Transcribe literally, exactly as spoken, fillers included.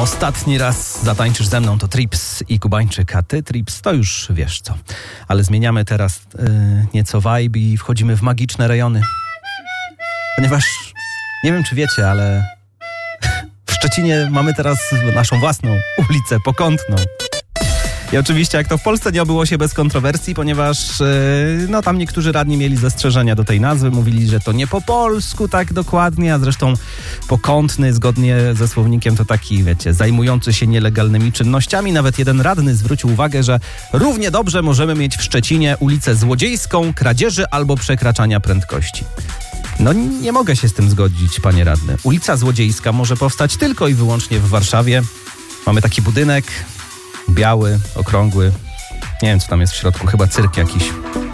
Ostatni raz zatańczysz ze mną to Trips i Kubańczyk, a ty, Trips, to już wiesz co. Ale zmieniamy teraz yy, nieco vibe i wchodzimy w magiczne rejony. Ponieważ, nie wiem czy wiecie, ale w Szczecinie mamy teraz naszą własną ulicę Pokątną. I oczywiście jak to w Polsce nie obyło się bez kontrowersji, ponieważ yy, no tam niektórzy radni mieli zastrzeżenia do tej nazwy, mówili, że to nie po polsku tak dokładnie, a zresztą Pokątny zgodnie ze słownikiem to taki, wiecie, zajmujący się nielegalnymi czynnościami. Nawet jeden radny zwrócił uwagę, że równie dobrze możemy mieć w Szczecinie ulicę Złodziejską, kradzieży albo przekraczania prędkości. No nie mogę się z tym zgodzić, panie radny. Ulica Złodziejska może powstać tylko i wyłącznie w Warszawie. Mamy taki budynek, biały, okrągły. Nie wiem, co tam jest w środku, chyba cyrk jakiś.